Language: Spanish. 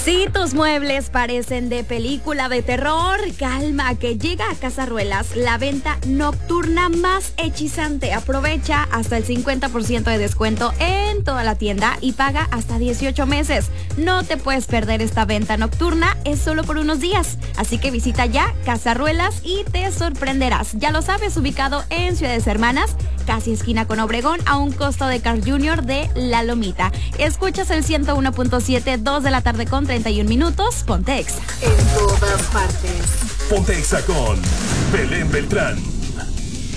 Si tus muebles parecen de película de terror, calma, que llega a Casarruelas la venta nocturna más hechizante. Aprovecha hasta el 50% de descuento en toda la tienda y paga hasta 18 meses. No te puedes perder esta venta nocturna, es solo por unos días. Así que visita ya Casarruelas y te sorprenderás. Ya lo sabes, ubicado en Ciudades Hermanas, casi esquina con Obregón, a un costo de Carl Jr. de La Lomita. Escuchas el 101.7, 2 de la tarde con 31 minutos. Ponte Exa. En todas partes. Ponte Exa con Belén Beltrán.